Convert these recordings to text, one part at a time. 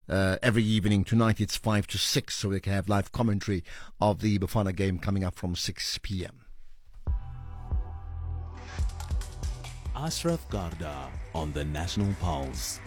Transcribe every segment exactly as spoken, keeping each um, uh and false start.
uh, every evening. Tonight it's five to six, so we can have live commentary of the Bafana game coming up from six p.m. Ashraf Garda on the National Pulse.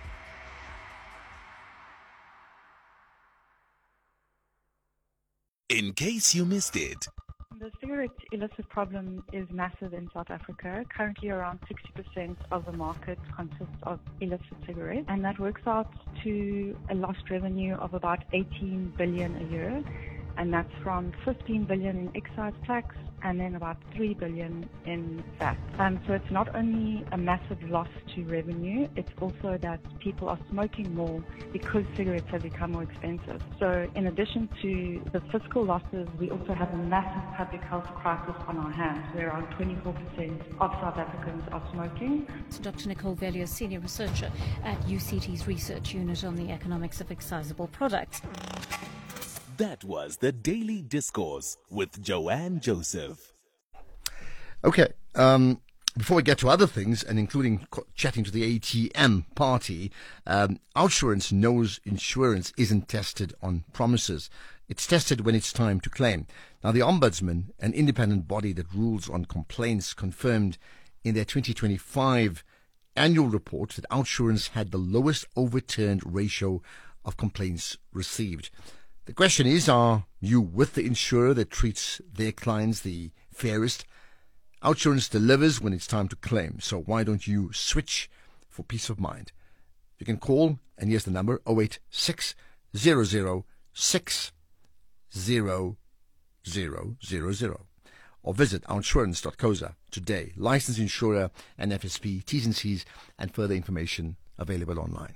In case you missed it. The cigarette illicit problem is massive in South Africa. Currently around sixty percent of the market consists of illicit cigarettes, and that works out to a lost revenue of about eighteen billion a year, and that's from fifteen billion in excise tax and then about three billion in V A T. Um, so it's not only a massive loss to revenue, it's also that people are smoking more because cigarettes have become more expensive. So in addition to the fiscal losses, we also have a massive public health crisis on our hands, where around twenty-four percent of South Africans are smoking. So Doctor Nicole Vellier, Senior Researcher at U C T's Research Unit on the Economics of Excisable Products. That was the Daily Discourse with Joanne Joseph. Okay, um, before we get to other things, and including co- chatting to the A T M party, um, OUTsurance knows insurance isn't tested on promises. It's tested when it's time to claim. Now, the Ombudsman, an independent body that rules on complaints, confirmed in their twenty twenty-five annual report that OUTsurance had the lowest overturned ratio of complaints received. The question is, are you with the insurer that treats their clients the fairest? OUTsurance delivers when it's time to claim, so why don't you switch for peace of mind? You can call, and here's the number, oh eight six hundred six zero zero zero zero, or visit outsurance dot co dot za today. Licensed insurer and F S P, T's and C's, and further information available online.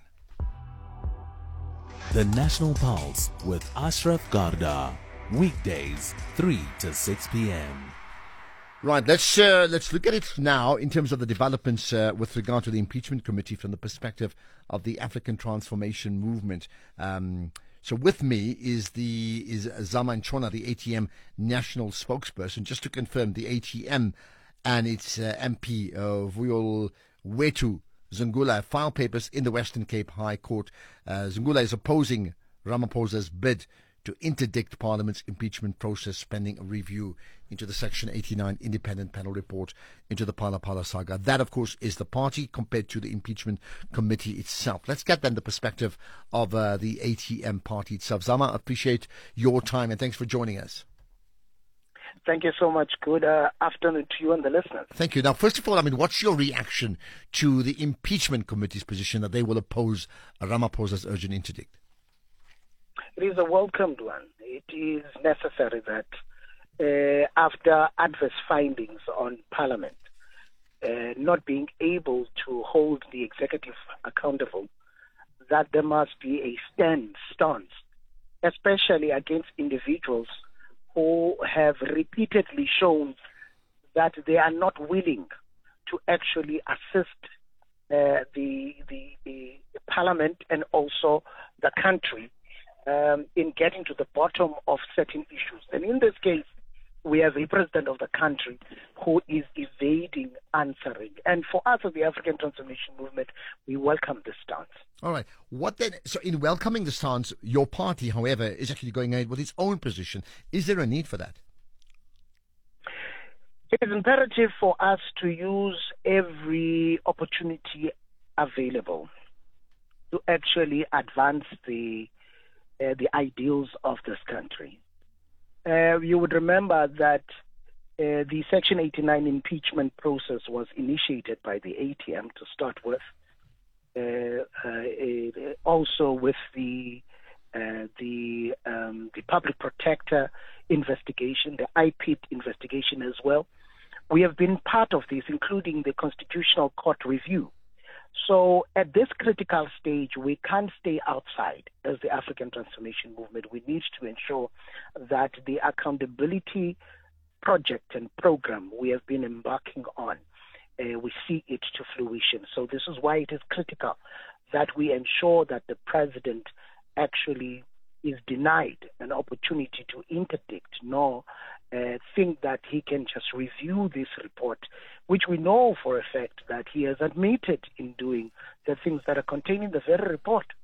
The National Pulse with Ashraf Garda. Weekdays, three to six p.m. Right, let's uh, let's look at it now in terms of the developments uh, with regard to the impeachment committee from the perspective of the African Transformation Movement. Um, so with me is the is Zama Ntshona, the A T M national spokesperson. Just to confirm, the A T M and its uh, M P uh, Vuyol Wetu Zungula filed papers in the Western Cape High Court. Uh, Zungula is opposing Ramaphosa's bid to interdict Parliament's impeachment process pending a review into the Section eighty-nine independent panel report into the Phala Phala saga. That, of course, is the party compared to the impeachment committee itself. Let's get then the perspective of uh, the A T M party itself. Zama, I appreciate your time and thanks for joining us. Thank you so much. Good uh, afternoon to you and the listeners. Thank you. Now, first of all, I mean, what's your reaction to the impeachment committee's position that they will oppose Ramaphosa's urgent interdict? It is a welcomed one. It is necessary that uh, after adverse findings on Parliament uh, not being able to hold the executive accountable, that there must be a stand stance, especially against individuals who have repeatedly shown that they are not willing to actually assist uh, the, the, the Parliament and also the country um, in getting to the bottom of certain issues. And in this case, we have a president of the country who is evading answering. And for us as the African Transformation Movement, we welcome this stance. All right. What then? So in welcoming the stance, your party, however, is actually going ahead with its own position. Is there a need for that? It is imperative for us to use every opportunity available to actually advance the uh, the ideals of this country. Uh, you would remember that uh, the Section eighty-nine impeachment process was initiated by the A T M to start with, uh, uh, also with the uh, the um, the public protector investigation, the I P I T investigation as well. We have been part of this, including the Constitutional Court review. So at this critical stage, we can't stay outside as the African Transformation Movement. We need to ensure that the accountability project and program we have been embarking on, uh, we see it to fruition. So this is why it is critical that we ensure that the president actually is denied an opportunity to interdict, nor uh, think that he can just review this report, which we know for a fact that he has admitted in doing the things that are contained in the very report.